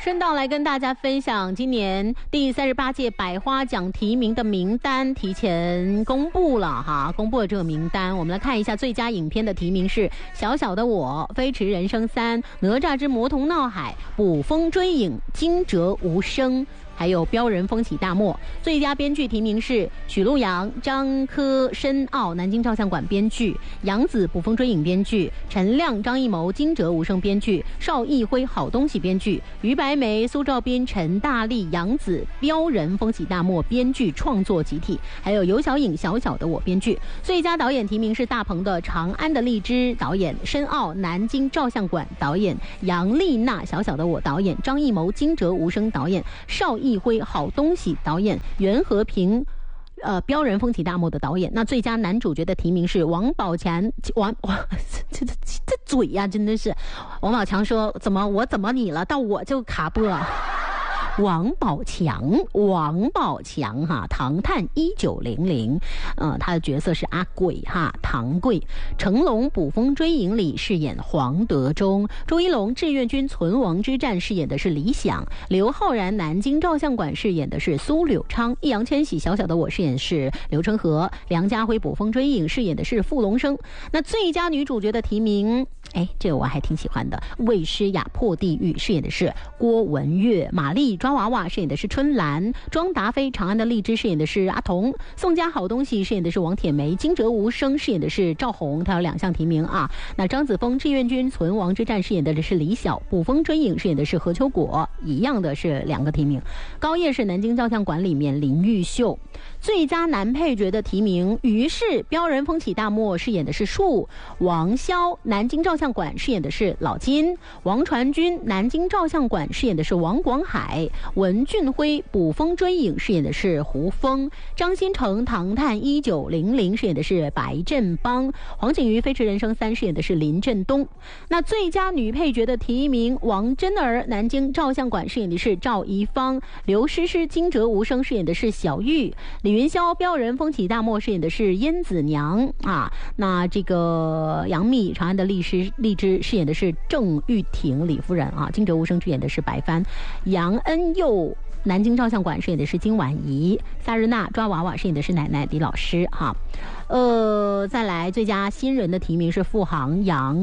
顺道来跟大家分享今年第38届百花奖提名的名单提前公布了哈，公布了这个名单，我们来看一下最佳影片的提名是《小小的我》、《飞驰人生3》、《哪吒之魔童闹海》、《捕风追影》、《惊蛰无声》。还有标人风起大漠，最佳编剧提名是许陆阳、张科申奥南京照相馆编剧，杨子捕风追影编剧，陈亮、张艺谋惊蛰无声编剧，邵艺辉好东西编剧，于白梅、苏兆斌、陈大力、杨子标人风起大漠编剧创作集体，还有尤小颖小小的我编剧。最佳导演提名是大鹏的《长安的荔枝》导演，申奥南京照相馆导演，杨丽娜小小的我导演，张艺谋惊蛰无声导演，邵艺辉好东西导演，袁和平标人风起大漠的导演。那最佳男主角的提名是王宝强，这嘴呀、真的是，王宝强说怎么你了，到我就卡播。王宝强哈，唐探1900，他的角色是阿贵哈，唐贵。成龙捕风追影里饰演黄德忠，周一龙志愿军存亡之战饰演的是李想，刘昊然南京照相馆饰演的是苏柳昌，易烊千玺小小的我饰演是刘成河，梁家辉捕风追影饰演的是傅龙生。那最佳女主角的提名，这个我还挺喜欢的，魏诗雅破地狱饰演的是郭文悦，玛丽抓娃娃饰演的是春兰，庄达菲长安的荔枝饰演的是阿童，宋家好东西饰演的是王铁梅，惊蛰无声饰演的是赵红，他有2项提名啊。那张子枫志愿军存亡之战饰演的是李晓，捕风追影饰演的是何秋果，一样的是2个提名。高叶是南京照相馆里面林玉秀。最佳男配角的提名，于是标人风起大漠饰演的是树，王骁南京照相馆饰演的是老金，王传君南京照相馆饰演的是王广海，文俊辉捕风追影饰演的是胡枫，张新成唐探1900饰演的是白振邦，黄景瑜飞驰人生3饰演的是林振东。那最佳女配角的提名，王真儿南京照相馆饰演的是赵怡芳，刘诗诗惊蛰无声饰演的是小玉，李云霄标人风起大漠饰演的是燕子娘啊。那这个杨幂长安的荔枝饰演的是郑玉婷李夫人啊，惊蛰无声饰演的是白帆，杨恩佑南京照相馆饰演的是金婉怡，萨日娜抓娃娃饰演的是奶奶李老师哈。再来最佳新人的提名是付航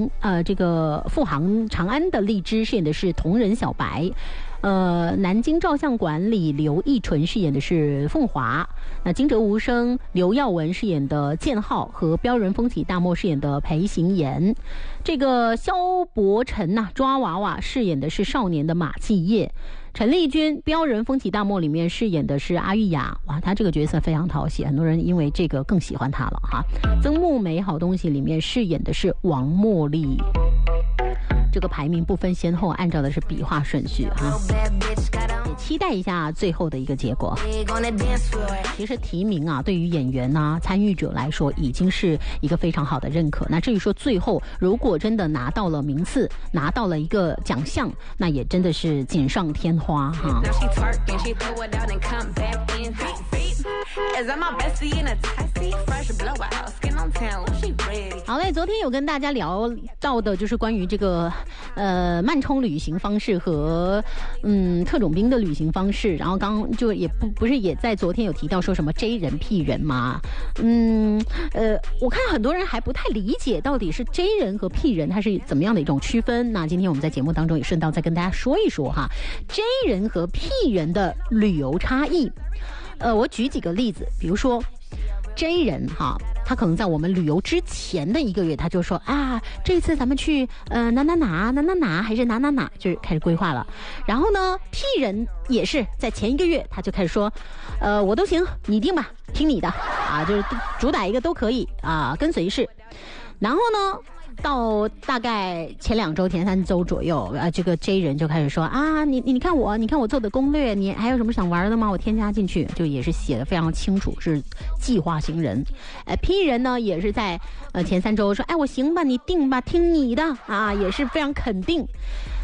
长安的荔枝饰演的是同人小白，南京照相馆里刘奕纯饰演的是凤华，那惊蛰无声刘耀文饰演的建浩和标人风起大漠饰演的裴行言，这个萧伯辰抓娃娃饰演的是少年的马继业，陈丽君标人风起大漠里面饰演的是阿玉雅，哇，她这个角色非常讨喜，很多人因为这个更喜欢她了哈。曾木美好东西里面饰演的是王茉莉，这个排名不分先后，按照的是笔画顺序哈。也期待一下最后的一个结果。其实提名对于演员参与者来说已经是一个非常好的认可。那至于说最后如果真的拿到了名次，拿到了一个奖项，那也真的是锦上添花哈。好嘞，昨天有跟大家聊到的就是关于这个慢充旅行方式和特种兵的旅行方式，然后刚就也不是也在昨天有提到说什么 J 人 P 人嘛，我看很多人还不太理解到底是 J 人和 P 人它是怎么样的一种区分。那今天我们在节目当中也顺道再跟大家说一说哈 J 人和 P 人的旅游差异。我举几个例子，比如说 J 人哈，他可能在我们旅游之前的1个月，他就说这次咱们去哪还是哪，就是开始规划了。然后呢 P 人也是在前1个月他就开始说我都行，你定吧，听你的就是主打一个都可以跟随式。然后呢到大概前2周前3周左右这个 J 人就开始说你看我做的攻略，你还有什么想玩的吗？我添加进去，就也是写的非常清楚，是计划型人。P 人呢也是在前3周说我行吧，你定吧，听你的也是非常肯定。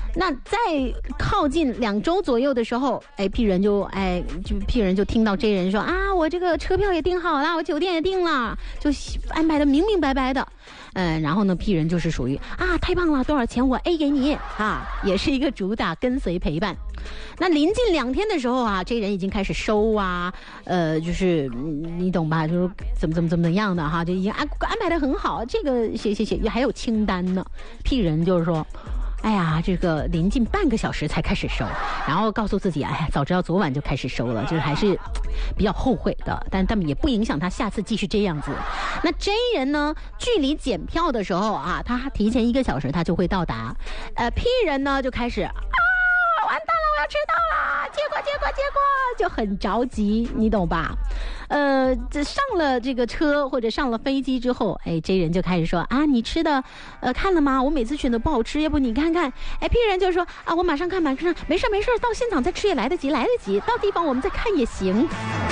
那在靠近2周左右的时候，P 人就P 人就听到 J 人说啊，我这个车票也订好了，我酒店也订了，就安排的明明白白的。然后呢 P 人就是属于啊，太棒了，多少钱我 A 给你啊，也是一个主打跟随陪伴。那临近2天的时候啊，这人已经开始收啊，就是你懂吧，就是怎么样的哈，就已经安排的很好，这个写还有清单呢。P 人就是说，哎呀，这个临近半个小时才开始收，然后告诉自己，哎呀，早知道昨晚就开始收了，就是还是比较后悔的，但也不影响他下次继续这样子。那 J 人呢，距离检票的时候啊，他提前1个小时他就会到达，P 人呢就开始完蛋了，我要迟到了，结果就很着急，你懂吧？这上了这个车或者上了飞机之后，J 人就开始说啊，你吃的看了吗？我每次选的不好吃，要不你看看。P 人就说啊，我马上看，没事，到现场再吃也来得及，到地方我们再看也行。